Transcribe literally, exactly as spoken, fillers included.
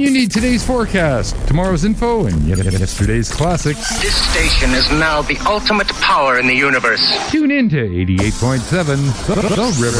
you need today's forecast, tomorrow's info, and yesterday's classics. This station is now the ultimate power in the universe. Tune in to eighty-eight point seven The, the River.